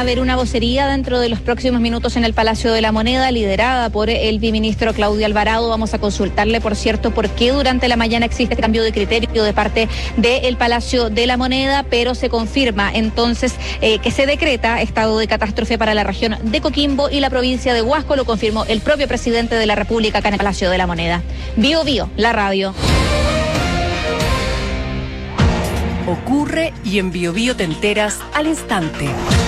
haber una vocería dentro de los próximos minutos en el Palacio de la Moneda, liderada por el viceministro Claudio Alvarado. Vamos a consultarle, por cierto, por qué durante la mañana existe este cambio de criterio de parte del Palacio de la Moneda, pero se confirma entonces que se decreta estado de catástrofe para la región de Coquimbo y la provincia de Huasco. Lo confirmó el propio presidente de la República acá en el Palacio de la Moneda. Bio Bio, la radio. Ocurre y en Bio Bio te enteras al instante.